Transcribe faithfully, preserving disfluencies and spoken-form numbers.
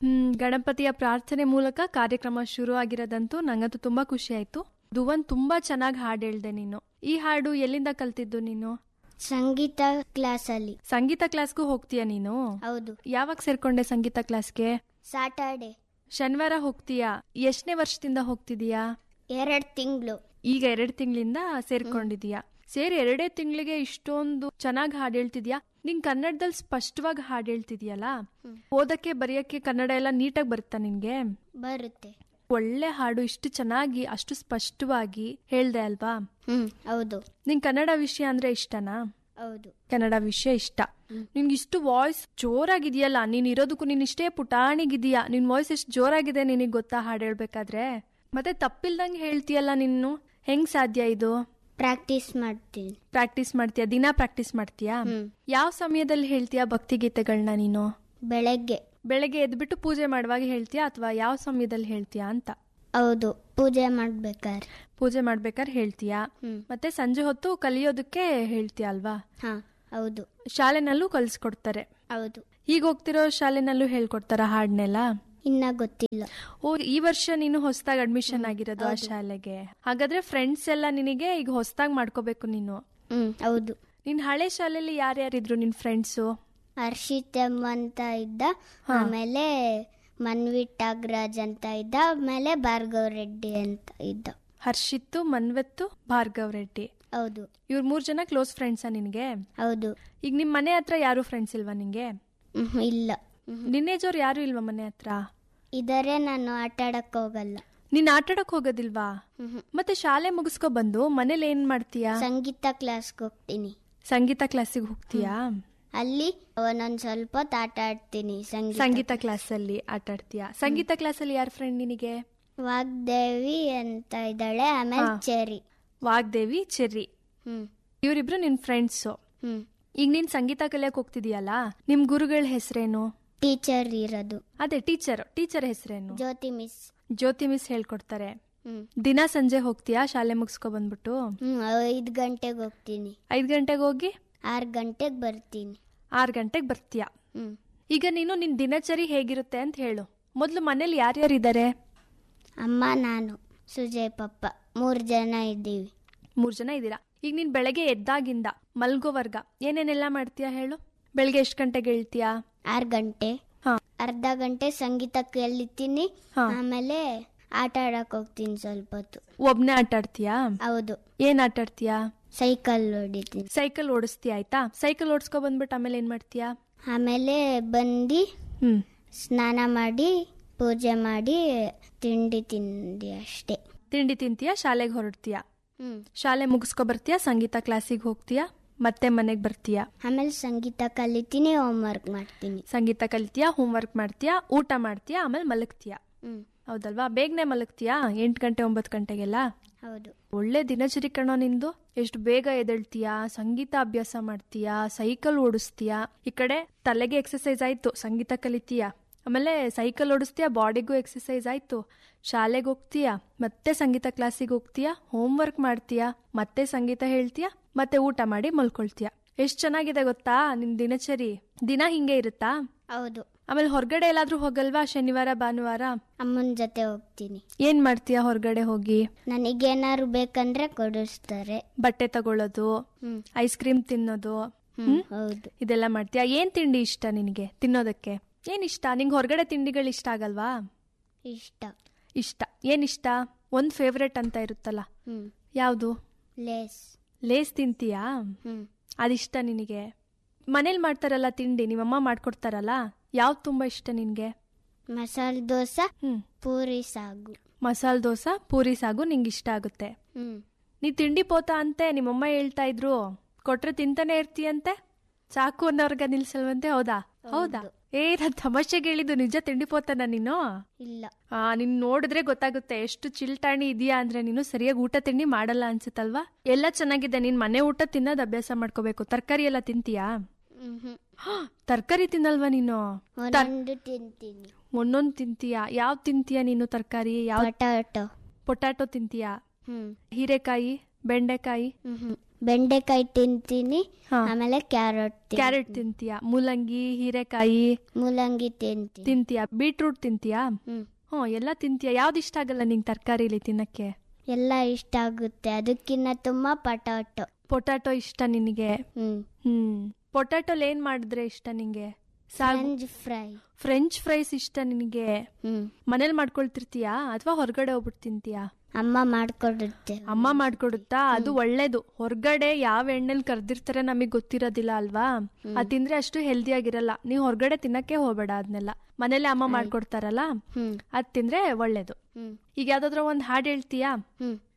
ಹ್ಮ್ ಗಣಪತಿಯ ಪ್ರಾರ್ಥನೆ ಮೂಲಕ ಕಾರ್ಯಕ್ರಮ ಶುರು ಆಗಿರೋದಂತೂ ನಂಗಂತೂ ತುಂಬಾ ಖುಷಿ ಆಯ್ತು. ಧುವನ್ ತುಂಬಾ ಚೆನ್ನಾಗಿ ಹಾಡು ಹೇಳ್ದೆ ನೀನು. ಈ ಹಾಡು ಎಲ್ಲಿಂದ ಕಲ್ತಿದ್ದು ನೀನು? ಸಂಗೀತ ಕ್ಲಾಸ್ ಅಲ್ಲಿ. ಸಂಗೀತ ಕ್ಲಾಸ್ಗೂ ಹೋಗ್ತೀಯಾ ನೀನು? ಹೌದು. ಯಾವಾಗ ಸೇರ್ಕೊಂಡೆ ಸಂಗೀತ ಕ್ಲಾಸ್ಗೆ? ಸಾಟರ್ಡೆ. ಶನಿವಾರ ಹೋಗ್ತೀಯಾ? ಎಷ್ಟನೇ ವರ್ಷದಿಂದ ಹೋಗ್ತಿದೀಯಾ? ಎರಡ್ ತಿಂಗಳು. ಈಗ ಎರಡ್ ತಿಂಗಳಿಂದ ಸೇರ್ಕೊಂಡಿದೀಯಾ? ಸೇರಿ ಎರಡೇ ತಿಂಗಳಿಗೆ ಇಷ್ಟೊಂದು ಚೆನ್ನಾಗಿ ಹಾಡು ಹೇಳ್ತಿದ್ಯಾ. ನಿಂಗ್ ಕನ್ನಡದಲ್ಲಿ ಸ್ಪಷ್ಟವಾಗಿ ಹಾಡು ಹೇಳ್ತಿದ್ಯಲ್ಲ, ಓದಕ್ಕೆ ಬರೆಯಕ್ಕೆ ಕನ್ನಡ ಎಲ್ಲ ನೀಟಾಗಿ ಬರುತ್ತಾ ನಿನ್ಗೆ? ಬರುತ್ತೆ. ಒಳ್ಳೆ ಹಾಡು, ಇಷ್ಟು ಚೆನ್ನಾಗಿ ಅಷ್ಟು ಸ್ಪಷ್ಟವಾಗಿ ಹೇಳ್ದೆ ಅಲ್ವಾ? ಹ್ಮ್ ಹೌದು. ನಿಂಗ್ ಕನ್ನಡ ವಿಷಯ ಅಂದ್ರೆ ಇಷ್ಟನಾ? ಹೌದು, ಕನ್ನಡ ವಿಷಯ ಇಷ್ಟ. ನಿನ್ಗೆ ಇಷ್ಟು ವಾಯ್ಸ್ ಜೋರಾಗಿದೆಯಲ್ಲ, ನೀನ್ ಇರೋದಕ್ಕೂ ನೀನ್ ಇಷ್ಟೇ ಪುಟಾಣಿಗಿದೀಯಾ. ನಿನ್ ವಾಯ್ಸ್ ಎಷ್ಟು ಜೋರಾಗಿದೆ ನಿನಗ್ ಗೊತ್ತಾ ಹಾಡು ಹೇಳ್ಬೇಕಾದ್ರೆ? ಮತ್ತೆ ತಪ್ಪಿಲ್ದಂಗೆ ಹೇಳ್ತೀಯಲ್ಲ ನೀನು, ಹೆಂಗ್ ಸಾಧ್ಯ ಇದು? ಪ್ರಾಕ್ಟೀಸ್ ಮಾಡ್ತೀನಿ. ಪ್ರಾಕ್ಟೀಸ್ ಮಾಡ್ತೀಯಾ? ದಿನಾ ಪ್ರಾಕ್ಟೀಸ್ ಮಾಡ್ತೀಯಾ? ಯಾವ ಸಮಯದಲ್ಲಿ ಹೇಳ್ತೀಯಾ ಭಕ್ತಿಗೀತೆಗಳನ್ನ ನೀನು? ಬೆಳಗ್ಗೆ. ಬೆಳಗ್ಗೆ ಎದ್ಬಿಟ್ಟು ಪೂಜೆ ಮಾಡುವಾಗ ಹೇಳ್ತೀಯಾ ಅಥವಾ ಯಾವ ಸಮಯದಲ್ಲಿ ಹೇಳ್ತೀಯಾ ಅಂತ? ಹೌದು, ಪೂಜೆ ಮಾಡ್ಬೇಕಾದ್ರೆ. ಪೂಜೆ ಮಾಡ್ಬೇಕಾದ್ರೆ ಹೇಳ್ತೀಯಾ? ಮತ್ತೆ ಸಂಜೆ ಹೊತ್ತು ಕಲಿಯೋದಕ್ಕೆ ಹೇಳ್ತೀಯಾ ಅಲ್ವಾ? ಹಾ ಹೌದು. ಶಾಲೆನಲ್ಲೂ ಕಲಿಸ್ಕೊಡ್ತಾರೆ? ಹೌದು. ಈಗ ಹೋಗ್ತಿರೋ ಶಾಲೆನಲ್ಲೂ ಹೇಳ್ಕೊಡ್ತಾರ ಹಾಡ್ನೆಲ್ಲ? ಇನ್ನ ಗೊತ್ತಿಲ್ಲ. ಓ, ಈ ವರ್ಷ ನೀನು ಹೊಸದಾಗಿ ಅಡ್ಮಿಷನ್ ಆಗಿರೋದು ಆ ಶಾಲೆಗೆ? ಹಾಗಾದ್ರೆ ಫ್ರೆಂಡ್ಸ್ ಎಲ್ಲ ನಿನಗೆ ಈಗ ಹೊಸದಾಗಿ ಮಾಡ್ಕೋಬೇಕು ನೀನು. ಹ್ಮ್ ಹೌದು. ನಿನ್ ಹಳೆ ಶಾಲೆಯಲ್ಲಿ ಯಾರ್ಯಾರಿದ್ರು ನಿನ್ ಫ್ರೆಂಡ್ಸು? ಹರ್ಷಿತ್ ಎಂ ಅಂತ ಇದ್ದ, ಆಮೇಲೆ ಮನ್ವಿತ್ ಟಾಗ್ರಾಜ್ ಅಂತ ಇದ್ದ, ಆಮೇಲೆ ಭಾರ್ಗವ್ ರೆಡ್ಡಿ ಅಂತ ಇದ್ದ. ಹರ್ಷಿತ್, ಮನ್ವತ್ತು, ಭಾರ್ಗವ್ ರೆಡ್ಡಿ. ಹೌದು. ಇವ್ರ ಮೂರ್ ಜನ ಕ್ಲೋಸ್ ಫ್ರೆಂಡ್ಸಾ ನಿನ್ಗೆ? ಹೌದು. ಈಗ ನಿಮ್ ಮನೆ ಹತ್ರ ಯಾರು ಫ್ರೆಂಡ್ಸ್ ಇಲ್ವಾ ನಿಂಗೆ? ಇಲ್ಲ. ನಿನ್ನೇಜೋರು ಯಾರು ಇಲ್ವಾ ಮನೆ ಹತ್ರ? ಇದಾರೆ, ನಾನು ಆಟ ಆಡಕ್ ಹೋಗಲ್ಲ. ನೀನ್ ಆಟಾಡಕ್ ಹೋಗೋದಿಲ್ವಾ? ಮತ್ತೆ ಶಾಲೆ ಮುಗಿಸ್ಕೊ ಬಂದು ಮನೇಲಿ ಏನ್ ಮಾಡ್ತೀಯಾ? ಸಂಗೀತ ಕ್ಲಾಸ್ಗೆ ಹೋಗ್ತೀನಿ. ಸಂಗೀತ ಕ್ಲಾಸಿಗೆ ಹೋಗ್ತೀಯಾ? ಅಲ್ಲಿ ಒಂದೊಂದ್ ಸ್ವಲ್ಪ ಆಟ ಆಡ್ತೀನಿ. ಸಂಗೀತ ಕ್ಲಾಸ್ ಅಲ್ಲಿ ಆಟ ಆಡ್ತೀಯಾ? ಸಂಗೀತ ಕ್ಲಾಸ್ ಅಲ್ಲಿ ಯಾರ ಫ್ರೆಂಡ್ ನಿನಗೆ? ವಾಗ್ದೇವಿ ಅಂತ ಇದ್ದಾಳೆ, ಆಮೇಲೆ ಚೆರ್ರಿ. ವಾಗ್ದೇವಿ, ಚೆರ್ರಿ, ಹ್ಮ್ ಇವರಿಬ್ರು ನಿನ್ ಫ್ರೆಂಡ್ಸ್. ಹ್ಮ್ ಈಗ ನೀನ್ ಸಂಗೀತ ಕಲಿಯಕ್ ಹೋಗ್ತಿದೀಯಲ್ಲ, ನಿಮ್ ಗುರುಗಳ ಹೆಸರೇನು? ಟೀಚರ್ ಇರೋದು. ಅದೇ ಟೀಚರ್. ಟೀಚರ್ ಹೆಸರೇನು? ಜ್ಯೋತಿ ಮಿಸ್. ಜ್ಯೋತಿ ಮಿಸ್ ಹೇಳ್ಕೊಡ್ತಾರೆ. ದಿನ ಸಂಜೆ ಹೋಗ್ತೀಯಾ ಶಾಲೆ ಮುಗಿಸ್ಕೊ ಬಂದ್ಬಿಟ್ಟು? ಹ್ಮ್ ಐದ್ ಗಂಟೆಗೆ ಹೋಗ್ತೀನಿ. ಐದ್ ಗಂಟೆಗೆ ಹೋಗಿ ಆರ್ ಗಂಟೆಗೆ ಬರ್ತೀನಿ. ಆರ್ ಗಂಟೆಗೆ ಬರ್ತೀಯಾ? ಹ್ಮ್ ಈಗ ನೀನು ನಿನ್ ದಿನಚರಿ ಹೇಗಿರುತ್ತೆ ಅಂತ ಹೇಳು. ಮೊದ್ಲು ಮನೇಲಿ ಯಾರ್ಯಾರಿದ್ದಾರೆ? ಅಮ್ಮ, ನಾನು, ಸುಜಯ್, ಪಪ್ಪ, ಮೂರ್ ಜನ ಇದ್ದೀವಿ. ಮೂರ್ ಜನ ಇದ್ದೀರಾ. ಈಗ ನೀನ್ ಬೆಳಗ್ಗೆ ಎದ್ದಾಗಿಂದ ಮಲ್ಗೋವರ್ಗ ಏನೇನೆಲ್ಲ ಮಾಡ್ತೀಯಾ ಹೇಳು? ಬೆಳಗ್ಗೆ ಎಷ್ಟ್ ಗಂಟೆಗೆ ಹೇಳ್ತೀಯಾ? ಆರ್ ಗಂಟೆ. ಅರ್ಧ ಗಂಟೆ ಸಂಗೀತ ಕಲಿತೀನಿ, ಆಮೇಲೆ ಆಟ ಆಡಕ್ ಹೋಗ್ತೀನಿ ಸ್ವಲ್ಪ ಹೊತ್ತು. ಒಬ್ನೇ ಆಟ ಆಡ್ತೀಯಾ? ಹೌದು. ಏನ್ ಆಟ ಆಡ್ತೀಯಾ? ಸೈಕಲ್ ಹೊಡಿತೀನಿ. ಸೈಕಲ್ ಓಡಿಸ್ತೀಯ? ಆಯ್ತಾ. ಸೈಕಲ್ ಓಡಿಸ್ಕೊ ಬಂದ್ಬಿಟ್ಟು ಆಮೇಲೆ ಏನ್ ಮಾಡ್ತೀಯಾ? ಆಮೇಲೆ ಬಂದು ಹ್ಮ್ ಸ್ನಾನ ಮಾಡಿ ಪೂಜೆ ಮಾಡಿ ತಿಂಡಿ ತಿಂಡಿ ಅಷ್ಟೇ. ತಿಂಡಿ ತಿಂತೀಯಾ? ಶಾಲೆಗೆ ಹೊರಡ್ತೀಯಾ? ಹ್ಮ್ ಶಾಲೆ ಮುಗಿಸ್ಕೊ ಬರ್ತೀಯಾ? ಸಂಗೀತ ಕ್ಲಾಸಿಗೆ ಹೋಗ್ತೀಯಾ? ಮತ್ತೆ ಮನೆಗ್ ಬರ್ತೀಯಾ? ಆಮೇಲೆ ಸಂಗೀತ ಕಲಿತೀನಿ, ಹೋಮ್ ವರ್ಕ್ ಮಾಡ್ತೀನಿ. ಸಂಗೀತ ಕಲಿತೀಯಾ, ಹೋಮ್ ವರ್ಕ್ ಮಾಡ್ತೀಯಾ, ಊಟ ಮಾಡ್ತೀಯಾ, ಆಮೇಲೆ ಮಲಗ್ತೀಯಾ? ಹ್ಮ್ ಹೌದಲ್ವಾ? ಬೇಗನೆ ಮಲಗ್ತೀಯಾ? ಎಂಟು ಗಂಟೆ ಒಂಬತ್ತು ಗಂಟೆಗೆಲ್ಲ? ಹೌದು. ಒಳ್ಳೆ ದಿನಚರಿ ಕಣೋ ನಿಂದು. ಎಷ್ಟು ಬೇಗ ಎದ್ದೇಳ್ತೀಯಾ, ಸಂಗೀತ ಅಭ್ಯಾಸ ಮಾಡ್ತೀಯಾ, ಸೈಕಲ್ ಓಡಿಸ್ತೀಯಾ. ಈ ಕಡೆ ತಲೆಗೆ ಎಕ್ಸರ್ಸೈಸ್ ಆಯ್ತು, ಸಂಗೀತ ಕಲಿತೀಯಾ, ಆಮೇಲೆ ಸೈಕಲ್ ಓಡಿಸ್ತೀಯಾ, ಬಾಡಿಗೂ ಎಕ್ಸರ್ಸೈಸ್ ಆಯ್ತು, ಶಾಲೆಗೆ ಹೋಗ್ತೀಯಾ, ಮತ್ತೆ ಸಂಗೀತ ಕ್ಲಾಸಿಗೆ ಹೋಗ್ತೀಯಾ, ಹೋಮ್ ವರ್ಕ್ ಮಾಡ್ತೀಯಾ, ಮತ್ತೆ ಸಂಗೀತ ಹೇಳ್ತೀಯಾ, ಮತ್ತೆ ಊಟ ಮಾಡಿ ಮಲ್ಕೊಳ್ತೀಯಾ. ಎಷ್ಟ್ ಚೆನ್ನಾಗಿದೆ ಗೊತ್ತಾ ನಿನ್ ದಿನಚರಿ? ದಿನ ಹಿಂಗೆ ಇರುತ್ತಾ? ಹೌದು. ಆಮೇಲೆ ಹೊರಗಡೆ ಎಲ್ಲಾದ್ರೂ ಹೋಗಲ್ವಾ ಶನಿವಾರ ಭಾನುವಾರ? ಅಮ್ಮನ ಜೊತೆ ಹೋಗ್ತೀನಿ. ಏನ್ ಮಾಡ್ತೀಯಾ ಹೊರಗಡೆ ಹೋಗಿ? ನನಗೇನಾದ್ರು ಬೇಕಂದ್ರೆ ಕೊಡಿಸ್ತಾರೆ. ಬಟ್ಟೆ ತಗೊಳ್ಳೋದು, ಐಸ್ ಕ್ರೀಮ್ ತಿನ್ನೋದು, ಹೌದು, ಇದೆಲ್ಲ ಮಾಡ್ತೀಯಾ? ಏನ್ ತಿಂಡಿ ಇಷ್ಟ ನಿನಗೆ ತಿನ್ನೋದಕ್ಕೆ? ಏನ್ ಇಷ್ಟ ನಿಂಗೆ? ಹೊರಗಡೆ ತಿಂಡಿಗಳು ಇಷ್ಟ ಆಗಲ್ವಾ? ಇಷ್ಟ. ಇಷ್ಟ. ಏನ್ ಇಷ್ಟ? ಒಂದ್ ಫೇವ್ರೆಟ್ ಅಂತ ಇರುತ್ತಲ್ಲ, ಯಾವುದು? ಲೇಸ್. ಲೇಸ್ ತಿಂತೀಯಾ? ಅದಿಷ್ಟ ನಿನಗೆ? ಮನೇಲಿ ಮಾಡ್ತಾರಲ್ಲ ತಿಂಡಿ, ನಿಮ್ಮಮ್ಮ ಮಾಡ್ಕೊಡ್ತಾರಲ್ಲ, ಯಾವ್ದು ತುಂಬಾ ಇಷ್ಟ ನಿನ್ಗೆ? ಮಸಾಲೆ ದೋಸೆ, ಪೂರಿ ಸಾಗು. ಮಸಾಲೆ ದೋಸೆ, ಪೂರಿ ಸಾಗು ನಿಂಗೆ ಇಷ್ಟ ಆಗುತ್ತೆ. ನೀ ತಿಂಡಿ ಪೋತ ಅಂತೆ ನಿಮ್ಮಮ್ಮ ಹೇಳ್ತಾ ಇದ್ರು, ಕೊಟ್ರೆ ತಿಂತಾನೆ ಇರ್ತೀಯಂತೆ, ಸಾಕು ಅನ್ನೋರ್ಗ ನಿಲ್ಸಲ್ವಂತೆ. ಹೌದಾ? ಹೌದಾ? ಏ, ನಾನ್ ತಮಾಷೆಗೆ ಹೇಳಿದ್ದು, ನಿಜ ತಿಂಡಿ ಪೋತನ ನೀನು? ಇಲ್ಲ. ಆ ನಿನ್ ನೋಡಿದ್ರೆ ಗೊತ್ತಾಗುತ್ತೆ ಎಷ್ಟು ಚಿಲ್ಟಾಣಿ ಇದೆಯಾ ಅಂದ್ರೆ. ನೀನು ಸರಿಯಾಗಿ ಊಟ ತಿಂಡಿ ಮಾಡಲ್ಲ ಅನ್ಸುತ್ತಲ್ವಾ? ಎಲ್ಲ ಚೆನ್ನಾಗಿದೆ, ನೀನ್ ಮನೆ ಊಟ ತಿನ್ನೋದು ಅಭ್ಯಾಸ ಮಾಡ್ಕೋಬೇಕು. ತರಕಾರಿ ಎಲ್ಲ ತಿಂತೀಯಾ? ತರಕಾರಿ ತಿನ್ನಲ್ವಾ ನೀನು? ತಿಂತೀನಿ. ಒಂದೊಂದು ತಿಂತೀಯಾ? ಯಾವ್ ತಿಂತೀಯಾ ನೀನು ತರಕಾರಿ? ಯಾವ? ಪೊಟ್ಯಾಟೊ. ಪೊಟ್ಯಾಟೊ ತಿಂತೀಯಾ? ಹೀರೆಕಾಯಿ, ಬೆಂಡೆಕಾಯಿ ಬೆಂಡೆಕಾಯಿ ತಿಂತೀನಿ, ಹಾ. ಆಮೇಲೆ ಕ್ಯಾರೆಟ್ ಕ್ಯಾರೆಟ್ ತಿಂತೀಯಾ, ಮೂಲಂಗಿ, ಹೀರೆಕಾಯಿ ಮೂಲಂಗಿ ತಿಂತೀನಿ. ತಿಂತೀಯಾ, ಬೀಟ್ರೂಟ್ ತಿಂತೀಯಾ? ಹ್ಮ್ ಹ್ಞೂ ಎಲ್ಲ ತಿಂತೀಯಾ. ಯಾವ್ದು ಇಷ್ಟ ಆಗಲ್ಲ ನಿಂಗೆ ತರಕಾರಿಲಿ ತಿನ್ನಕ್ಕೆ? ಎಲ್ಲ ಇಷ್ಟ ಆಗುತ್ತೆ, ಅದಕ್ಕಿಂತ ತುಂಬಾ ಪಟಾಟೊ. ಪೊಟ್ಯಾಟೊ ಇಷ್ಟ ನಿನಗೆ? ಹ್ಮ್ ಹ್ಮ್ ಪೊಟ್ಯಾಟೊಲ್ ಏನ್ ಮಾಡಿದ್ರೆ ಇಷ್ಟ ನಿಂಗೆ? French fry. ಫ್ರೆಂಚ್ ಫ್ರೈಸ್ ಇಷ್ಟ ನಿನಗೆ? ಹ್ಮ್ ಮನೇಲಿ ಮಾಡ್ಕೊಳ್ತಿರ್ತೀಯಾ ಅಥವಾ ಹೊರಗಡೆ ಹೋಗ್ಬಿಟ್ಟು ತಿಂತೀಯಾ? ಅಮ್ಮ ಮಾಡ್ಕೊಡುತ್ತೆ. ಅಮ್ಮ ಮಾಡ್ಕೊಡುತ್ತಾ? ಅದು ಒಳ್ಳೇದು. ಹೊರಗಡೆ ಯಾವ ಎಣ್ಣೆಲಿ ಕರ್ದಿರ್ತಾರೆ ನಮಗ್ ಗೊತ್ತಿರೋದಿಲ್ಲ ಅಲ್ವಾ? ಅದ್ ತಿಂದ್ರೆ ಅಷ್ಟು ಹೆಲ್ದಿ ಆಗಿರಲ್ಲ. ನೀವು ಹೊರಗಡೆ ತಿನ್ನಕ್ಕೆ ಹೋಗ್ಬೇಡ ಅದನ್ನೆಲ್ಲ. ಮನೇಲೆ ಅಮ್ಮ ಮಾಡ್ಕೊಡ್ತಾರಲ್ಲ, ಹ್ಮ್ ಅದ್ ತಿಂದ್ರೆ ಒಳ್ಳೇದು. ಹ್ಮ್ ಈಗ ಯಾವ್ದಾದ್ರು ಒಂದ್ ಹಾಡ್ ಹೇಳ್ತೀಯಾ? ಹ್ಮ್